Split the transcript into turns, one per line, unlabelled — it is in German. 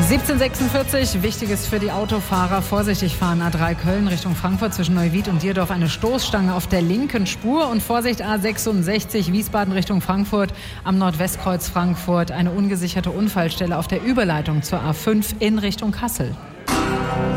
17:46, Wichtiges für die Autofahrer. Vorsichtig fahren A3 Köln Richtung Frankfurt zwischen Neuwied und Dierdorf eine Stoßstange auf der linken Spur. Und Vorsicht A66 Wiesbaden Richtung Frankfurt am Nordwestkreuz Frankfurt. Eine ungesicherte Unfallstelle auf der Überleitung zur A5 in Richtung Kassel.